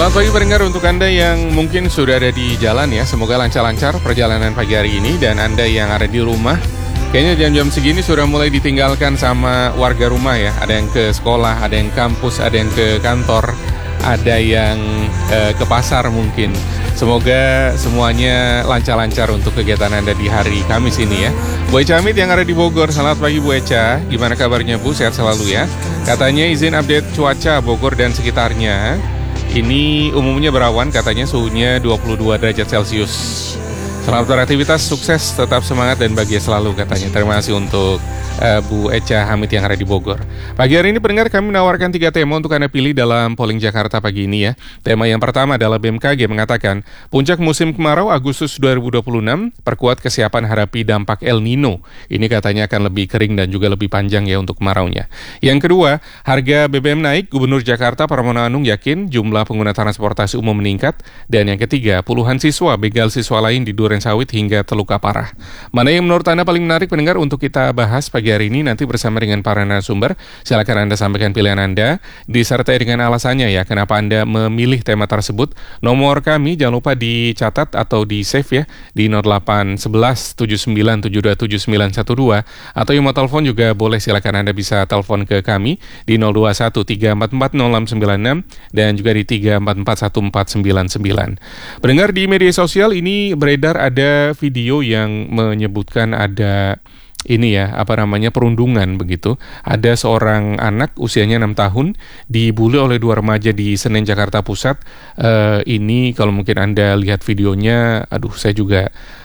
Selamat pagi pendengar, untuk Anda yang mungkin sudah ada di jalan ya, semoga lancar-lancar perjalanan pagi hari ini. Dan Anda yang ada di rumah, kayaknya jam-jam segini sudah mulai ditinggalkan sama warga rumah ya. Ada yang ke sekolah, ada yang kampus, ada yang ke kantor, ada yang ke pasar mungkin. Semoga semuanya lancar-lancar untuk kegiatan Anda di hari Kamis ini ya. Bu Echa Amit yang ada di Bogor, selamat pagi Bu Echa. Gimana kabarnya Bu? Sehat selalu ya. Katanya izin update cuaca Bogor dan sekitarnya. Ini umumnya berawan, katanya suhunya 22 derajat Celcius. Selamat beraktivitas, sukses, tetap semangat dan bahagia selalu katanya. Terima kasih untuk Bu Echa Hamid yang ada di Bogor. Pagi hari ini pendengar, kami menawarkan 3 tema untuk Anda pilih dalam polling Jakarta pagi ini ya. Tema yang pertama adalah BMKG mengatakan puncak musim kemarau Agustus 2026, perkuat kesiapan hadapi dampak El Nino. Ini katanya akan lebih kering dan juga lebih panjang ya untuk kemaraunya. Yang kedua, harga BBM naik, Gubernur Jakarta Pramono Anung yakin jumlah pengguna transportasi umum meningkat. Dan yang ketiga, puluhan siswa begal siswa lain di Duren Sawit hingga terluka parah. Mana yang menurut Anda paling menarik pendengar untuk kita bahas pagi hari ini nanti bersama dengan para narasumber. Silakan Anda sampaikan pilihan Anda disertai dengan alasannya ya kenapa Anda memilih tema tersebut. Nomor kami jangan lupa dicatat atau di save ya di 0811 79727912 atau yang mau telepon juga boleh, silakan Anda bisa telepon ke kami di 021 344 0696 dan juga di 344 1499. Pendengar, di media sosial ini beredar ada video yang menyebutkan ada ini ya, perundungan begitu. Ada seorang anak usianya 6 tahun dibully oleh 2 remaja di Senen, Jakarta Pusat. Ini kalau mungkin Anda lihat videonya, aduh saya juga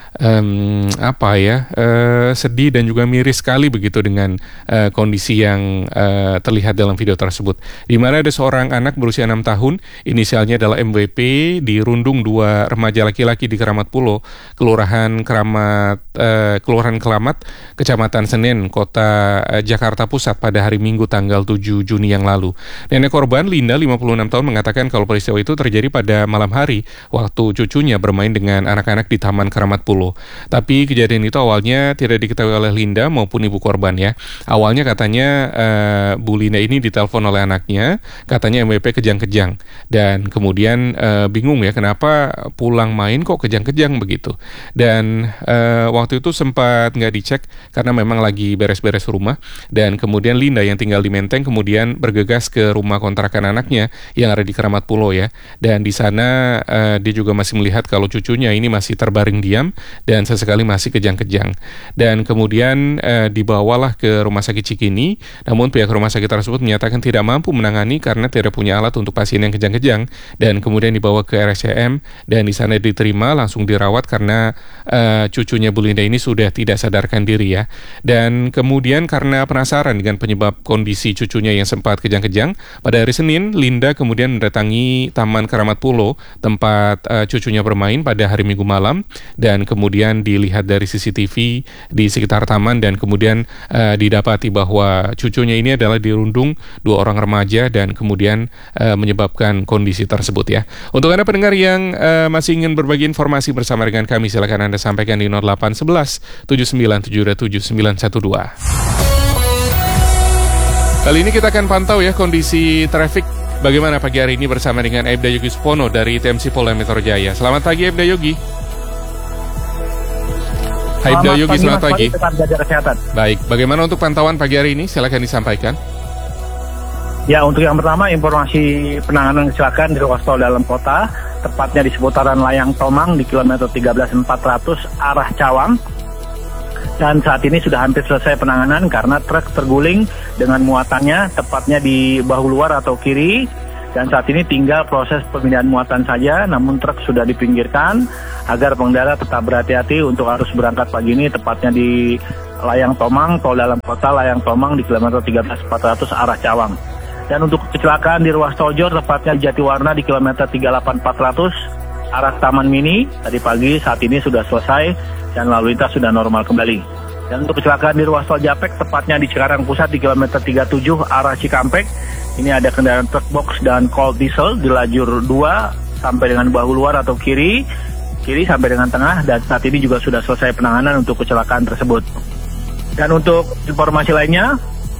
sedih dan juga miris sekali begitu dengan kondisi yang terlihat dalam video tersebut, di mana ada seorang anak berusia 6 tahun, inisialnya adalah MVP, dirundung 2 remaja laki-laki di Keramat Pulo, Kelurahan Kelamat, Kecamatan Senen, Kota Jakarta Pusat pada hari Minggu tanggal 7 Juni yang lalu. Nenek korban, Linda, 56 tahun, mengatakan kalau peristiwa itu terjadi pada malam hari waktu cucunya bermain dengan anak-anak di Taman Keramat Pulo. Tapi kejadian itu awalnya tidak diketahui oleh Linda maupun ibu korban ya. Awalnya katanya Bu Linda ini ditelepon oleh anaknya, katanya MVP kejang-kejang, dan kemudian bingung ya kenapa pulang main kok kejang-kejang begitu. Dan waktu itu sempat nggak dicek karena memang lagi beres-beres rumah, dan kemudian Linda yang tinggal di Menteng kemudian bergegas ke rumah kontrakan anaknya yang ada di Keramat Pulo ya. Dan di sana dia juga masih melihat kalau cucunya ini masih terbaring diam dan sesekali masih kejang-kejang. Dan kemudian dibawalah ke Rumah Sakit Cikini, namun pihak rumah sakit tersebut menyatakan tidak mampu menangani karena tidak punya alat untuk pasien yang kejang-kejang, dan kemudian dibawa ke RSCM dan di sana diterima, langsung dirawat karena cucunya Bu Linda ini sudah tidak sadarkan diri ya. Dan kemudian karena penasaran dengan penyebab kondisi cucunya yang sempat kejang-kejang, pada hari Senin Linda kemudian mendatangi Taman Keramat Pulo tempat cucunya bermain pada hari Minggu malam, dan kemudian dilihat dari CCTV di sekitar taman, dan kemudian didapati bahwa cucunya ini adalah dirundung 2 orang remaja dan kemudian menyebabkan kondisi tersebut ya. Untuk Anda pendengar yang masih ingin berbagi informasi bersama dengan kami, silakan Anda sampaikan di 0811 79727912. Kali ini kita akan pantau ya kondisi trafik bagaimana pagi hari ini bersama dengan Aibda Yogi Supono dari TMC Polda Metro Jaya. Selamat pagi Aibda Yogi. Aibda Yogi, selamat pagi. Tetap jaga kesehatan. Baik, bagaimana untuk pantauan pagi hari ini? Silakan disampaikan. Ya, untuk yang pertama informasi penanganan kecelakaan di ruas tol dalam kota, tepatnya di seputaran Layang Tomang di kilometer 13.400 arah Cawang. Dan saat ini sudah hampir selesai penanganan karena truk terguling dengan muatannya tepatnya di bahu luar atau kiri. Dan saat ini tinggal proses pemindahan muatan saja, namun truk sudah dipinggirkan agar pengendara tetap berhati-hati untuk harus berangkat pagi ini, tepatnya di Layang Tomang, tol dalam kota Layang Tomang di kilometer 13.400 arah Cawang. Dan untuk kecelakaan di ruas tol Jor, tepatnya di Jatiwarna di kilometer 38.400 arah Taman Mini, tadi pagi saat ini sudah selesai dan lalu lintas sudah normal kembali. Dan untuk kecelakaan di ruas tol Japek, tepatnya di Cikarang Pusat di kilometer 37 arah Cikampek, ini ada kendaraan truk box dan cold diesel di lajur 2 sampai dengan bahu luar atau kiri sampai dengan tengah, dan saat ini juga sudah selesai penanganan untuk kecelakaan tersebut. Dan untuk informasi lainnya,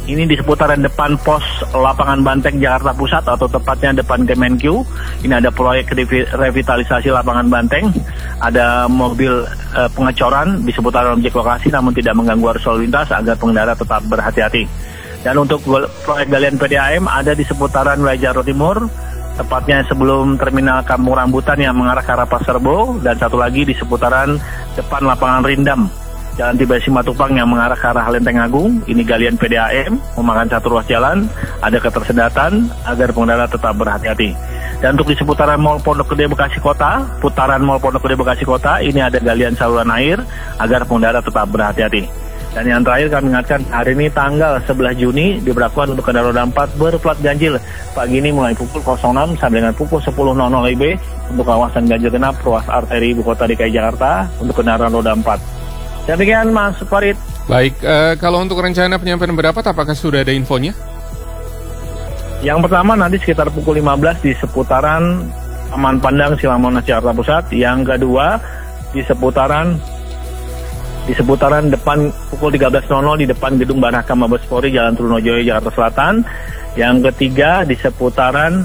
Ini di seputaran depan pos lapangan Banteng Jakarta Pusat atau tepatnya depan Kemenkyu. Ini ada proyek revitalisasi lapangan Banteng. Ada mobil pengecoran di seputaran objek lokasi namun tidak mengganggu arus lalu lintas agar pengendara tetap berhati-hati. Dan untuk proyek galian PDAM ada di seputaran wilayah Jakarta Timur, tepatnya sebelum terminal Kampung Rambutan yang mengarah ke arah Pasar Rebo, dan satu lagi di seputaran depan lapangan Rindam Jalan Tiba Simatupang yang mengarah ke arah Lenteng Agung. Ini galian PDAM, memakan satu ruas jalan, ada ketersedatan agar pengendara tetap berhati-hati. Dan untuk di seputaran Mall Pondok Gede Bekasi Kota, putaran Mall Pondok Gede Bekasi Kota, ini ada galian saluran air agar pengendara tetap berhati-hati. Dan yang terakhir kami ingatkan, hari ini tanggal 11 Juni diberlakukan untuk kendaraan roda 4 berplat ganjil. Pagi ini mulai pukul 06 sampai dengan pukul 10.00 WIB untuk kawasan ganjil genap ruas arteri Ibu Kota DKI Jakarta untuk kendaraan roda 4. Demikian Mas Farid. Baik, kalau untuk rencana penyampaian pendapat, apakah sudah ada infonya? Yang pertama nanti sekitar pukul 15 di seputaran Taman Pandang Silang Monas Jakarta Pusat. Yang kedua di seputaran depan pukul 13.00 di depan Gedung Baraka Mabes Polri Jalan Trunojoyo Jakarta Selatan. Yang ketiga di seputaran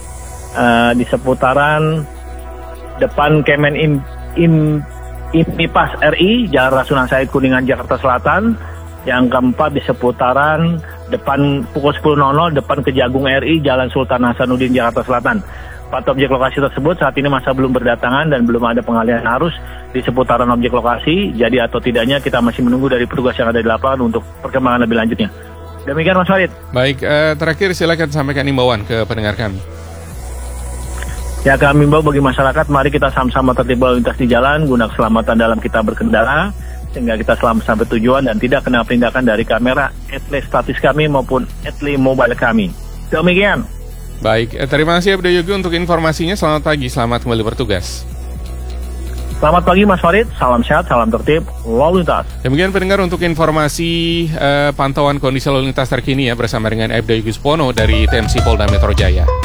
depan Kemen IMIPAS RI Jalan Rasuna Said Kuningan Jakarta Selatan. Yang keempat di seputaran depan pukul 10.00 depan Kejagung RI Jalan Sultan Hasanuddin Jakarta Selatan. 4 objek lokasi tersebut saat ini masa belum berdatangan dan belum ada pengalihan arus di seputaran objek lokasi. Jadi atau tidaknya kita masih menunggu dari petugas yang ada di lapangan untuk perkembangan lebih lanjutnya. Demikian Mas Farid. Baik, terakhir silakan sampaikan imbauan ke pendengar kami. Ya, kami himbau bagi masyarakat, mari kita sama-sama tertib lalu lintas di jalan, guna keselamatan dalam kita berkendara, sehingga kita selamat sampai tujuan dan tidak kena penindakan dari kamera etle statis kami maupun etle mobile kami. Demikian. Baik, terima kasih Abdo Yogi untuk informasinya. Selamat pagi, selamat kembali bertugas. Selamat pagi Mas Farid, salam sehat, salam tertib, lalu lintas. Demikian pendengar untuk informasi pantauan kondisi lalu lintas terkini ya bersama dengan Abdo Yogi Supono dari TMC Polda Metro Jaya.